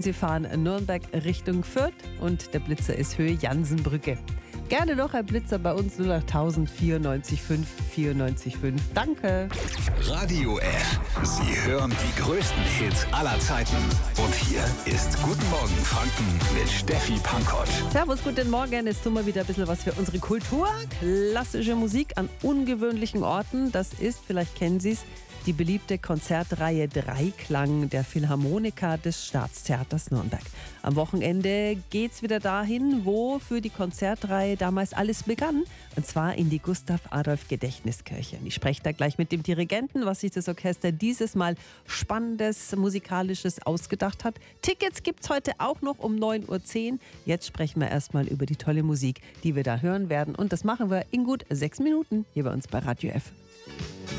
Sie fahren Nürnberg Richtung Fürth und der Blitzer ist Höhe Jansenbrücke. Gerne noch ein Blitzer bei uns 081000 94 5. Danke. Radio F. Sie hören die größten Hits aller Zeiten. Und hier ist Guten Morgen Franken mit Steffi Pankoć. Servus, guten Morgen. Jetzt tun wir wieder ein bisschen was für unsere Kultur. Klassische Musik an ungewöhnlichen Orten. Das ist, vielleicht kennen Sie es, die beliebte Konzertreihe Dreiklang der Philharmoniker des Staatstheaters Nürnberg. Am Wochenende geht's wieder dahin, wo für die Konzertreihe damals alles begann. Und zwar in die Gustav-Adolf-Gedächtniskirche. Ich spreche da gleich mit dem Dirigenten, was sich das Orchester dieses Mal Spannendes, Musikalisches ausgedacht hat. Tickets gibt's heute auch noch um 9:10 Uhr. Jetzt sprechen wir erstmal über die tolle Musik, die wir da hören werden. Und das machen wir in gut 6 Minuten hier bei uns bei Radio F.